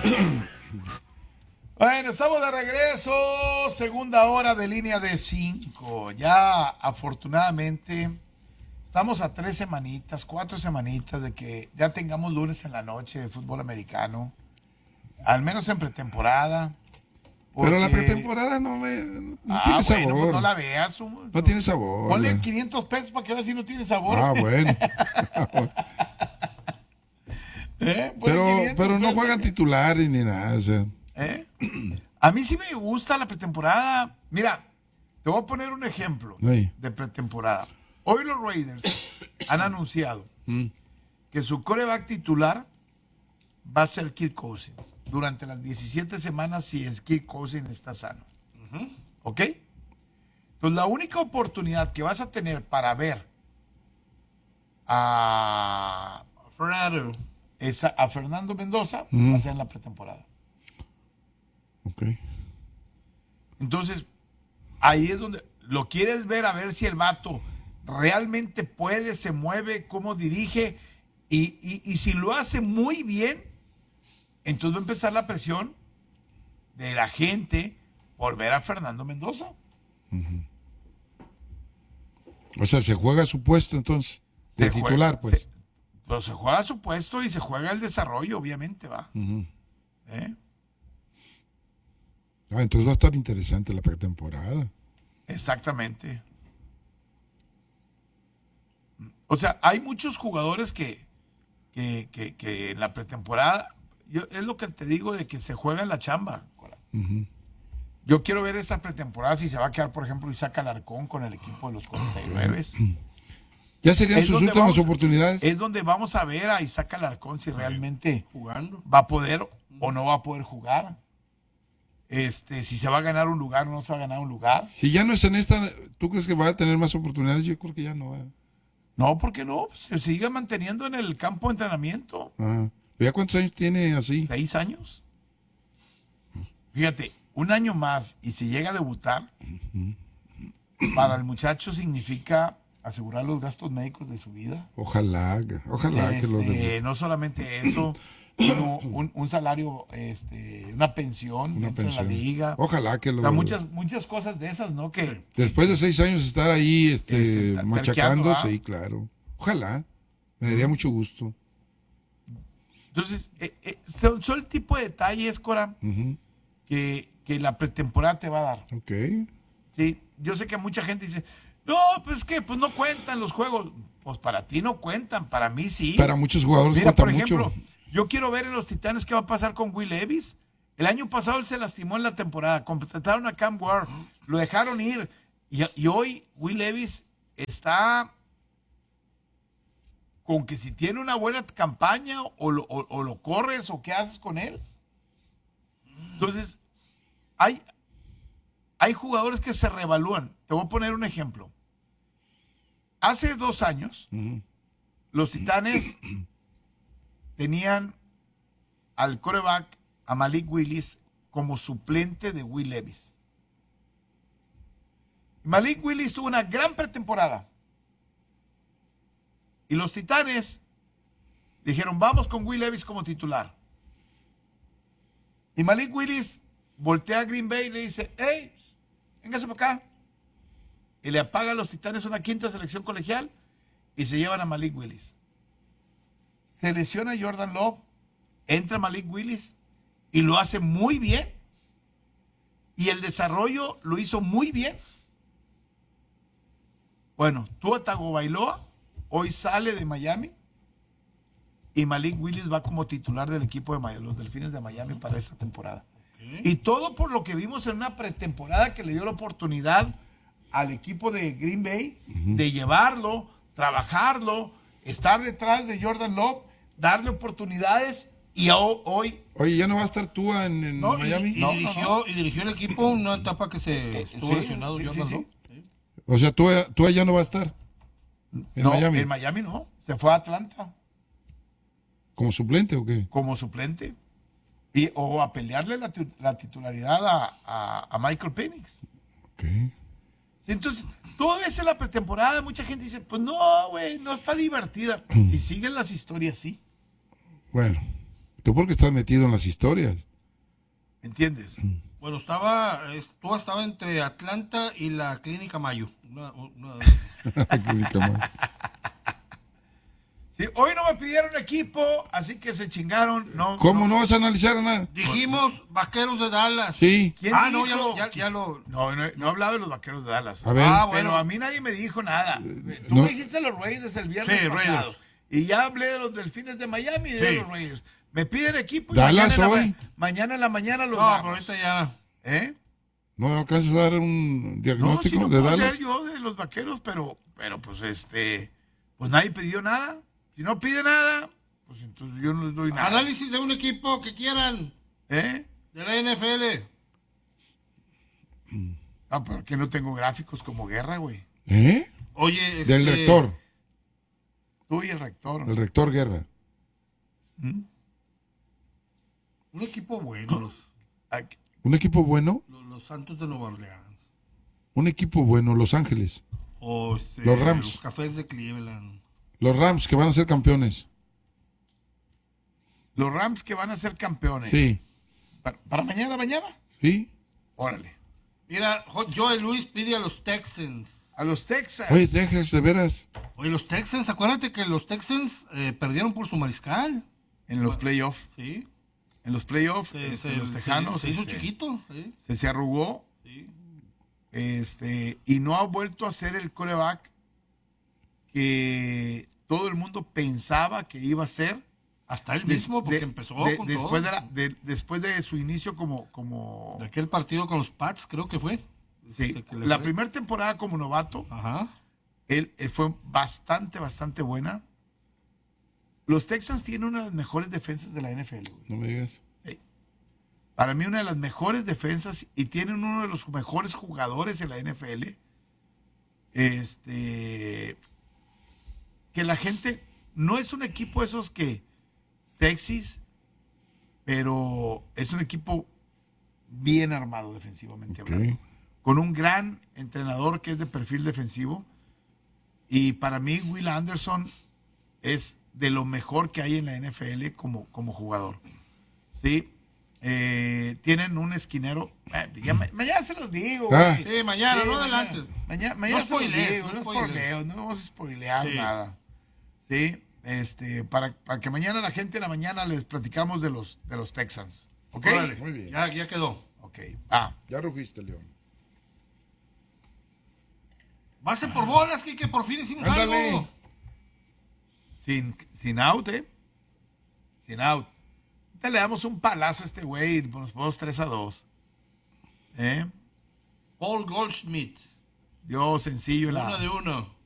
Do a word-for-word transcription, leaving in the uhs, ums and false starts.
Bueno, estamos de regreso, segunda hora de línea de cinco. Ya afortunadamente estamos a tres semanitas, cuatro semanitas de que ya tengamos lunes en la noche de fútbol americano, al menos en pretemporada. Porque... Pero la pretemporada no, me, no ah, tiene bueno, sabor. pues no la veas. Tú, no tú, tiene sabor. Ponle la... quinientos pesos para que veas si no tiene sabor. Ah, bueno. ¿Eh? Pero, pero no juegan titulares ni nada, o sea. ¿Eh? A mí sí me gusta la pretemporada. Mira, te voy a poner un ejemplo Ay. de pretemporada. Hoy los Raiders han anunciado Mm. que su quarterback titular va a ser Kirk Cousins durante las diecisiete semanas si es Kirk Cousins está sano. Uh-huh. ¿Ok? Entonces la única oportunidad que vas a tener para ver a Fernando, es a, a Fernando Mendoza Mm. va a ser en la pretemporada. Ok. Entonces, ahí es donde lo quieres ver, a ver si el vato realmente puede, se mueve, cómo dirige, y, y, y si lo hace muy bien, entonces va a empezar la presión de la gente por ver a Fernando Mendoza. Uh-huh. O sea, se juega su puesto entonces, de Se titular, juega, pues. Se, pero se juega su puesto y se juega el desarrollo, obviamente, va. Uh-huh. ¿Eh? Ah, entonces va a estar interesante la pretemporada. Exactamente. O sea, hay muchos jugadores que, que, que, que en la pretemporada, yo, es lo que te digo de que se juega en la chamba. Uh-huh. Yo quiero ver esa pretemporada si se va a quedar, por ejemplo, Isaac Alarcón con el equipo de los cuarenta y nueve. Ya serían Es sus donde últimas vamos- oportunidades. Es donde vamos a ver a Isaac Alarcón si realmente Jugando. va a poder o no va a poder jugar. Este, si se va a ganar un lugar o no se va a ganar un lugar. Si ya no es en esta, ¿tú crees que va a tener más oportunidades? Yo creo que ya no. ¿eh? No, porque no, se sigue manteniendo en el campo de entrenamiento. Ah. ¿Ya cuántos años tiene así? Seis años. Fíjate, un año más y si llega a debutar, para el muchacho significa asegurar los gastos médicos de su vida. Ojalá, ojalá que lo Este, debute. no solamente eso, sino un, un salario, este, una pensión Una dentro pensión. de la liga. Ojalá que lo O sea, muchas, muchas cosas de esas, ¿no? Que Después de seis años estar ahí este, Este, ta- machacando, terqueando, ¿ah? sí, claro. Ojalá. Me daría mucho gusto. entonces, eh, eh, son, son el tipo de detalles, Cora, Ujú. que, que la pretemporada te va a dar. Ok. Sí, yo sé que mucha gente dice, no, pues que pues no cuentan los juegos. Pues para ti no cuentan, para mí sí. Para muchos jugadores Mira, cuenta por ejemplo, mucho. yo quiero ver en los Titanes qué va a pasar con Will Levis. El año pasado él se lastimó en la temporada, contrataron a Cam Ward, lo dejaron ir. Y, y hoy Will Levis está con que si tiene una buena campaña o lo, o- o lo corres o qué haces con él. Entonces, hay, hay jugadores que se reevalúan. Te voy a poner un ejemplo. Hace dos años, Ujú. los Titanes tenían al quarterback, a Malik Willis, como suplente de Will Levis. Malik Willis tuvo una gran pretemporada. Y los Titanes dijeron, vamos con Will Levis como titular. Y Malik Willis voltea a Green Bay y le dice, hey, véngase para acá. Y le apaga a los Titanes una quinta selección colegial y se llevan a Malik Willis. Se lesiona Jordan Love, entra Malik Willis y lo hace muy bien. Y el desarrollo lo hizo muy bien. Bueno, Tua Tagovailoa hoy sale de Miami y Malik Willis va como titular del equipo de Miami, los Delfines de Miami para esta temporada. Y todo por lo que vimos en una pretemporada que le dio la oportunidad al equipo de Green Bay uh-huh. de llevarlo, trabajarlo, estar detrás de Jordan Love, darle oportunidades y hoy... Oye, ¿ya no va a estar tú en, en no, Miami? Y, y, no, dirigió, no, no. y dirigió el equipo en una etapa que se estuvo sí, lesionado sí, Jordan sí, Love. sí. O sea, tú, tú ya no va a estar en no, Miami. En Miami no, se fue a Atlanta. ¿Como suplente o qué? Como suplente. Y, o a pelearle la, la titularidad a, a, a Michael Penix. Okay. Entonces, todo eso en la pretemporada, mucha gente dice, pues no, güey, no está divertida. Si siguen las historias, sí. Bueno, Tú porque estás metido en las historias. ¿Entiendes? Bueno, estaba, estuvo, estaba entre Atlanta y la Clínica Mayo. Una- una- Sí, hoy no me pidieron equipo, así que se chingaron. No, ¿Cómo no vas a analizar a nada? Dijimos Vaqueros de Dallas. Sí. ¿Quién Ah, no, dijo? ya lo, ya, ya lo. No, no, no he hablado de los Vaqueros de Dallas. A ver. Ah, Pero bueno. a mí nadie me dijo nada. Tú no. me dijiste los Raiders el viernes Sí, pasado. Raiders. Y ya hablé de los Delfines de Miami y de Sí. los Raiders. Me piden equipo y Dallas mañana, en la hoy. ma- mañana en la mañana los No, pero damos. ahorita ya. ¿Eh? ¿No alcanzas a dar un No, sí diagnóstico lo de puedo Dallas? hacer yo de los Vaqueros, pero, pero pues este, pues nadie pidió nada. Si no pide nada, pues entonces yo no les doy nada. Análisis de un equipo que quieran. ¿Eh? De la N F L. Ah, pero que no tengo gráficos como Guerra, güey. ¿Eh? Oye, este, Del rector. Tú y el rector. El rector Guerra. ¿Mm? Un equipo bueno. Los, Aquí. Un equipo bueno. los, los Santos de Nueva Orleans. Un equipo bueno. Los Ángeles. O este, Los Rams. Los Cafés de Cleveland. Los Rams que van a ser campeones. Los Rams que van a ser campeones. Sí. ¿Para, para mañana, mañana? Sí. Órale. Mira, Jo- Joey Luis pide a los Texans. A los Texans. Oye, Texas, de veras. Oye, los Texans, acuérdate que los Texans eh, perdieron por su mariscal. En los playoffs. Sí. En los playoffs, Se, este, se- los se- Tejanos. se hizo este, chiquito. Sí, se, se arrugó. sí. Este, y no ha vuelto a ser el quarterback que todo el mundo pensaba que iba a ser. Hasta él Des- mismo, porque de- empezó de- con después, todo. de la- de- después de su inicio como, como De aquel partido con los Pats, creo que fue. sí, Este, que le la fue. primera temporada como novato, Ajá. él, él fue bastante, bastante buena. Los Texans tienen una de las mejores defensas de la N F L, güey. No me digas. Para mí una de las mejores defensas y tienen uno de los mejores jugadores en la N F L. Este, que la gente no es un equipo esos que sexys, pero es un equipo bien armado defensivamente Ok. hablando, con un gran entrenador que es de perfil defensivo. Y para mí Will Anderson es de lo mejor que hay en la N F L como, como jugador. Sí. Eh, tienen un esquinero. eh, ya ma- mañana se los digo. Ah. güey. Sí, mañana, no mañana- adelante. Mañana, mañana No se los spoilees, digo, no no spoilees. spoileo, no vamos a spoilear Sí. nada. Sí, este, para, para que mañana la gente en la mañana les platicamos de los, de los Texans. ¿Ok? Órale, Muy bien. Ya, ya quedó. Ok. Ah, Ya rugiste, León. Base por bolas, que por fin hicimos Ándale. algo. sin, sin out, ¿eh? Sin out. Ahorita le damos un palazo a este güey y nos ponemos tres a dos. ¿Eh? Paul Goldschmidt. Dio sencillo la. Uno de uno.